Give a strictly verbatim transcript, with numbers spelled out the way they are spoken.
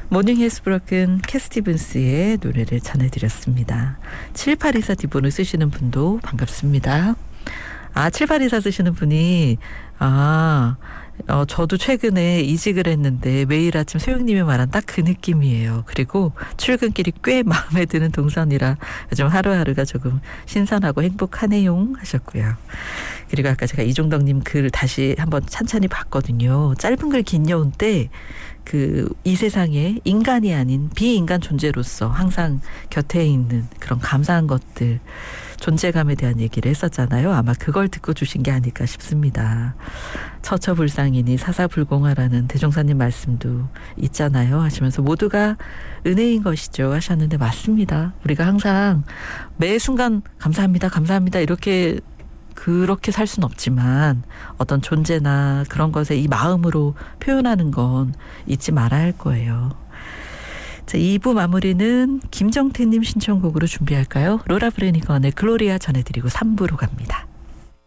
모닝 헤스 브로큰 캣 스티븐스의 노래를 전해드렸습니다. 칠팔이사 디본을 쓰시는 분도 반갑습니다. 아, 칠팔이사 쓰시는 분이 아, 어, 저도 최근에 이직을 했는데 매일 아침 소영님이 말한 딱 그 느낌이에요. 그리고 출근길이 꽤 마음에 드는 동선이라 요즘 하루하루가 조금 신선하고 행복하네요 하셨고요. 그리고 아까 제가 이종덕님 글 다시 한번 찬찬히 봤거든요. 짧은 글 긴 여운 때 그 이 세상에 인간이 아닌 비인간 존재로서 항상 곁에 있는 그런 감사한 것들, 존재감에 대한 얘기를 했었잖아요. 아마 그걸 듣고 주신 게 아닐까 싶습니다. 처처불상이니 사사불공하라는 대종사님 말씀도 있잖아요 하시면서 모두가 은혜인 것이죠 하셨는데 맞습니다. 우리가 항상 매 순간 감사합니다 감사합니다 이렇게 그렇게 살 수는 없지만 어떤 존재나 그런 것에 이 마음으로 표현하는 건 잊지 말아야 할 거예요. 자, 이 부 마무리는 김정태님 신청곡으로 준비할까요? 로라 브레니건의 글로리아 전해드리고 삼 부로 갑니다.